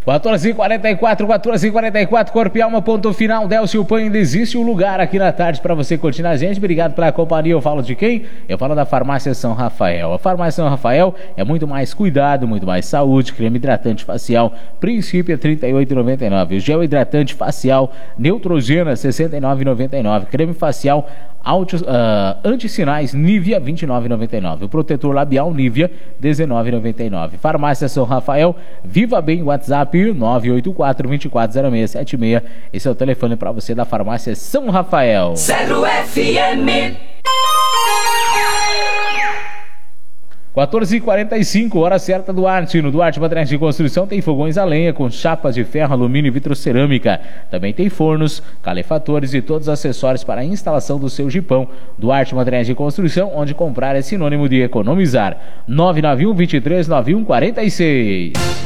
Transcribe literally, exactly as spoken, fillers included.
quatorze e quarenta e quatro, quatorze e quarenta e quatro, Corpo e Alma, ponto final. Delcio Pan, ainda existe um lugar aqui na tarde para você curtir a gente. Obrigado pela companhia. Eu falo de quem? Eu falo da Farmácia São Rafael. A Farmácia São Rafael é muito mais cuidado, muito mais saúde. Creme hidratante facial, princípio trinta e oito reais e noventa e nove centavos. Gel hidratante facial, Neutrogena, sessenta e nove reais e noventa e nove centavos. Creme facial Auto, uh, antissinais Nivea, vinte e nove reais e noventa e nove centavos. O protetor labial Nivea, dezenove reais e noventa e nove centavos. Farmácia São Rafael, Viva Bem, WhatsApp nove oito quatro, dois quatro zero seis sete seis. Esse é o telefone para você da Farmácia São Rafael. Zero F M. quatorze e quarenta e cinco, hora certa do Duarte. No Duarte Materiais de Construção tem fogões a lenha com chapas de ferro, alumínio e vitrocerâmica. Também tem fornos, calefatores e todos os acessórios para a instalação do seu jipão. Duarte Materiais de Construção, onde comprar é sinônimo de economizar. nove nove um, dois três, nove um quatro seis.